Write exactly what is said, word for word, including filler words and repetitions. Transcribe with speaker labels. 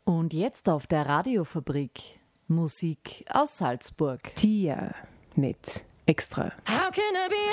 Speaker 1: Und jetzt auf der Radiofabrik Musik aus Salzburg.
Speaker 2: Tia mit Extra.
Speaker 3: How can I be